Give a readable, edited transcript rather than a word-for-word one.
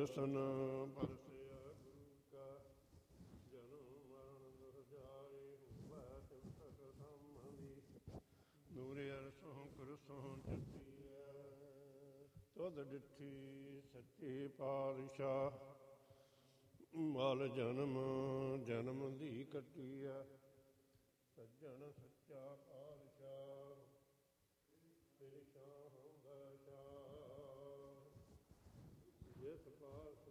ਦਰਸ਼ਨ ਪਰਸਿਆ ਗੁਰੂ ਕਾ ਜਨਮ ਮਰਨ ਦੁਰ ਜਾਏ ਹੋਵੈ ਤਿਲਕ ਸਾਮੀ ਨੂਰੇ ਅਰਸੋਂ ਕੁਰਸੋਂ ਚੱਟੀਐ ਤੁਧ ਡਿਠੀ ਸੱਚੇ ਪਾਤਸ਼ਾਹ ਮਲ ਜਨਮ ਜਨਮ ਦੀ ਕੱਟੀਐ ਸੱਜਣ ਸੱਚਾ ਪਾਤਸ਼ਾਹ ਤੇਰੀ ਸ਼ਾਹ ਹੁੰਦਾ ਸ਼ਾਹ ਜਿਸ ਪਾਸ